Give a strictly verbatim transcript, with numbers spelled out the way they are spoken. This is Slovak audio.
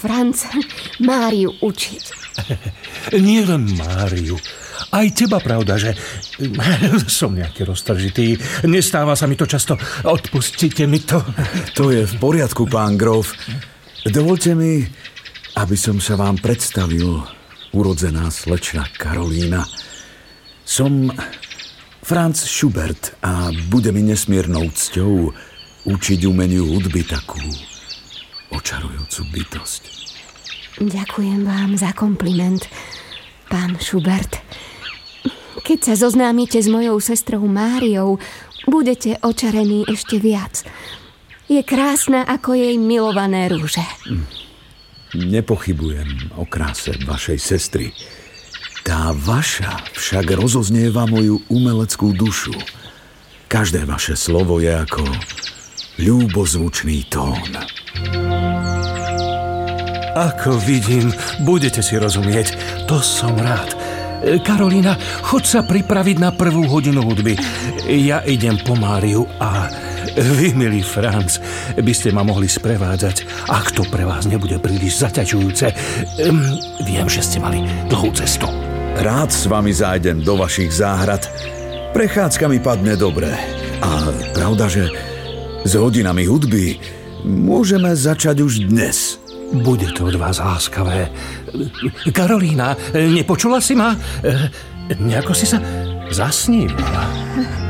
Franc, Máriu učiť. Nie len Máriu. Aj teba, pravda, že som nejaký roztržitý. Nestáva sa mi to často. Odpustite mi to. To je v poriadku, pán Grof. Dovolte mi, aby som sa vám predstavil, urodzená slečna Karolína. Som Franz Schubert a bude mi nesmiernou cťou učiť umeniu hudby takú očarujúcu bytosť. Ďakujem vám za kompliment, pán Schubert. Keď sa zoznámite s mojou sestrou Máriou, budete očarení ešte viac. Je krásna ako jej milované rúže. Nepochybujem o kráse vašej sestry. Tá vaša však rozoznieva moju umeleckú dušu. Každé vaše slovo je ako ľúbozvučný tón. Ako vidím, budete si rozumieť. To som rád. Karolína, choď sa pripraviť na prvú hodinu hudby. Ja idem po Máriu a vy, milý Franc, by ste ma mohli sprevádzať, ak to pre vás nebude príliš zaťažujúce. Viem, že ste mali dlhú cestu. Rád s vami zájdem do vašich záhrad. Prechádzka mi padne dobre. A pravda, že s hodinami hudby môžeme začať už dnes. Bude to od vás láskavé. Karolína, nepočula si ma? Nejako si sa zasnívala.